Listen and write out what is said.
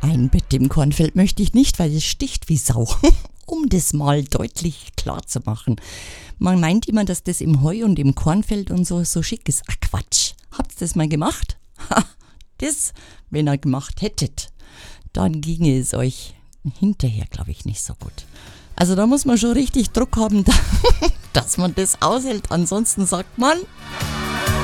Ein Bett im Kornfeld möchte ich nicht, weil es sticht wie Sau. Um das mal deutlich klar zu machen. Man meint immer, dass das im Heu und im Kornfeld und so schick ist. Ach Quatsch, habt ihr das mal gemacht? Ha, das, wenn ihr gemacht hättet, dann ginge es euch hinterher, glaube ich, nicht so gut. Also da muss man schon richtig Druck haben, dass man das aushält. Ansonsten sagt man...